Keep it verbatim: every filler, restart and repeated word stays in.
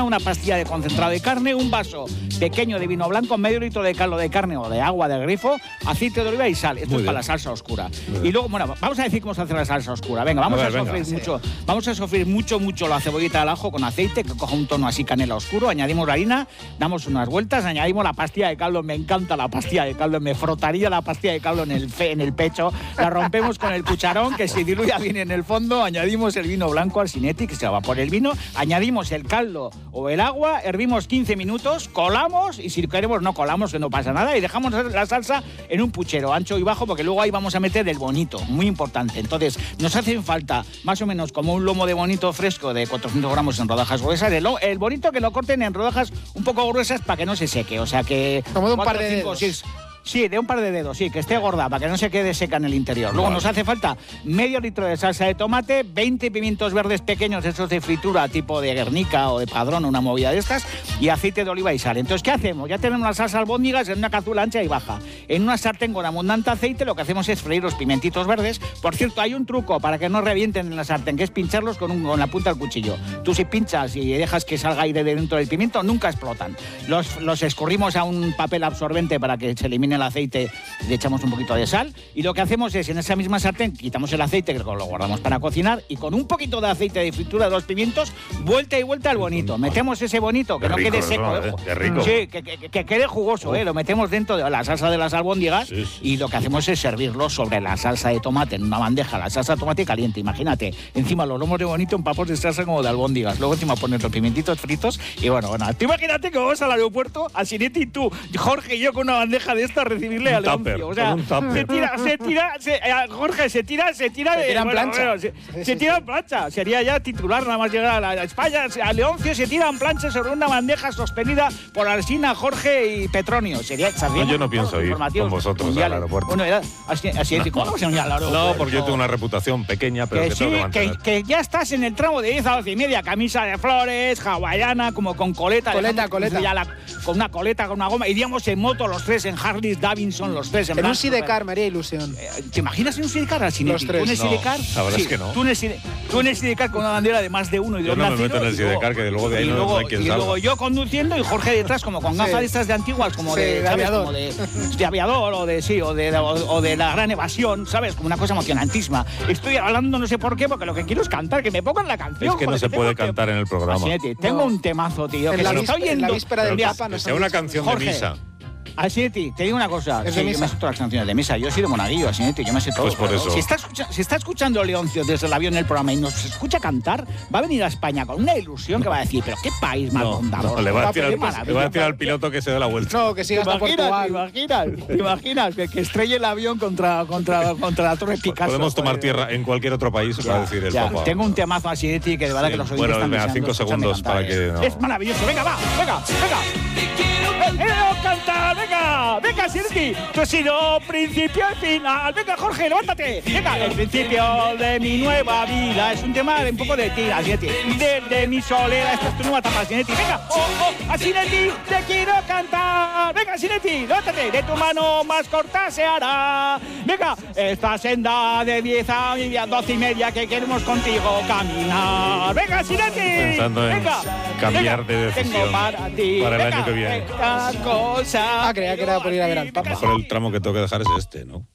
una pastilla de concentrado de carne, un vaso pequeño de vino blanco, medio litro de caldo de carne o de agua del grifo, aceite de oliva y sal. Esto Muy es bien. para la salsa oscura. Y luego, bueno, vamos a decir cómo se hace la salsa oscura. Venga, vamos a, A ver, a sofreír venga. mucho, vamos a sofreír mucho, mucho la cebollita al ajo con aceite, que coja un tono así canela oscuro, añadimos la harina, damos unas vueltas, añadimos la pastilla de caldo, me encanta la pastilla de caldo, me frotaría la pastilla de caldo en el, fe, en el pecho, la rompemos con el cucharón, que se diluya bien en el fondo, añadimos el vino blanco al sinetti, que se va por el vino, añadimos el caldo o el agua, hervimos quince minutos, colamos, y si queremos no colamos, que no pasa nada, y dejamos la salsa en un puchero ancho y bajo, porque luego ahí vamos a meter el bonito, muy importante. Entonces, nos hacen falta más o menos como un lomo de bonito fresco de cuatrocientos gramos en rodajas gruesas, el, lo- el bonito que lo corten en rodajas un poco gruesas para que no se seque, o sea que... Como de un cuatro, par de cinco, dedos. seis, Sí, de un par de dedos, sí, que esté gorda, para que no se quede seca en el interior. Luego Vale. nos hace falta medio litro de salsa de tomate, veinte pimientos verdes pequeños, esos de fritura, tipo de Guernica o de Padrón, una movida de estas, y aceite de oliva y sal. Entonces, ¿qué hacemos? Ya tenemos las salsas albóndigas en una cazuela ancha y baja. En una sartén con abundante aceite, lo que hacemos es freír los pimentitos verdes. Por cierto, hay un truco para que no revienten en la sartén, que es pincharlos con, un, con la punta del cuchillo. Tú si pinchas y dejas que salga aire de dentro del pimiento, nunca explotan. Los, los escurrimos a un papel absorbente para que se elimine el aceite, le echamos un poquito de sal y lo que hacemos es en esa misma sartén quitamos el aceite que lo guardamos para cocinar y con un poquito de aceite de fritura de los pimientos, vuelta y vuelta al bonito. Metemos ese bonito, que Qué no rico, quede ¿no? seco. Eh, ojo. qué rico. Sí, que, que- que quede jugoso, ¿eh? Lo metemos dentro de la salsa de las albóndigas Sí, sí. y lo que hacemos es servirlo sobre la salsa de tomate en una bandeja, la salsa de tomate caliente, imagínate. Encima los lomos de bonito en papos de salsa como de albóndigas. Luego encima poner los pimentitos fritos y bueno, bueno. Tú imagínate que vamos al aeropuerto, a Sinetti y tú, Jorge y yo con una bandeja de esta a recibirle Un a Leoncio. tupper, O sea, con un tupper. se tira, se tira, se- eh, Jorge se tira, se tira Se de tira en bueno, plancha. bueno, se, Sí, se sí, tira sí. en plancha. Sería ya titular nada más llegar a, la, a España. A Leoncio se tira en plancha sobre una bandeja sostenida por Alsina, Jorge y Petronio. Sería No, yo no pienso ir con vosotros al aeropuerto. Bueno, era, así, así es. ¿Cómo se llama al aeropuerto? No, porque yo tengo una reputación pequeña, pero que, Que tengo que sí, que, mantener. que ya estás en el tramo de diez a doce y media, camisa de flores, hawaiana, como con coleta. Coleta, dejamos coleta. ya la- con una coleta, con una goma. Iríamos en moto los tres, en Harley Davidson los tres. En En un blanco. sidecar me haría ilusión. Eh, ¿Te imaginas en un sidecar al Sinetti? Los tres. ¿Tú en el No, sidecar? la verdad Sí, es que no. Tú en el, side- tú en el sidecar con una bandera de más de uno y Yo dos no me nacidos, meto en el y luego- sidecar, que luego de ahí y no- luego, no hay quien y salga. luego yo conduciendo y Jorge detrás como con gafas Sí. de estas de antiguas, como Sí, de, de ¿sabes? aviador. Como de, de aviador o de sí, o de, o, o de la gran evasión, ¿sabes? Como una cosa emocionantísima. Estoy hablando no sé por qué, porque lo que quiero es cantar, que me pongan la canción. Es que no joder, se tengo puede que- cantar en el programa. Sinetti, tengo No. un temazo, tío, En que la, se vísp- está en la oyendo. víspera del Pero Papa que nos sea han una dicho. canción de Jorge. misa. Asinetti, te digo una cosa. Es Sí, de yo misa. me sé todas las canciones de misa. Yo soy de Monaguillo, Asinetti, yo me sé todo. Pues por eso. Si está, escucha- si está escuchando Leoncio desde el avión en el programa y nos escucha cantar, va a venir a España con una ilusión que va a decir, pero qué país más No, bondador. no, le va a decir Qué al, maravilla. le va a decir al piloto que se dé la vuelta. No, que siga ¿Te hasta imaginas, Portugal. ¿Te imaginas? ¿Te imaginas que, que estrelle el avión contra, contra, contra la Torre Picasso? Podemos tomar joder? tierra en cualquier otro país, va a decir el Ya, Papa. tengo un temazo a Sinetti que de verdad Sí, que los oyentes bueno, están venga, deseando cinco escucharme segundos cantar, para que eh. no. Es maravilloso. Venga, va, venga, venga. ¡Eh, eh, cantar! ¡Venga! ¡Venga, Sinetti! Tú has sido principio y final. ¡Venga, Jorge, levántate! ¡Venga! El principio de mi nueva vida. Es un tema de un poco de ti, Sinetti. Desde mi soledad. Esta es tu nueva etapa, Sinetti. ¡Venga! ¡Oh, oh! ¡A Sinetti te quiero cantar! ¡Venga, Sinetti! ¡Levántate! De tu mano más corta se hará. ¡Venga! Esta senda de diez a doce y media que queremos contigo caminar. ¡Venga, Sinetti! Pensando en ¡Venga! cambiar venga, de decisión tengo para ti. para el Venga, año que viene. esta cosa Ah, creía que era por ir a ver al Papa. Mejor el tramo que tengo que dejar es este, ¿no?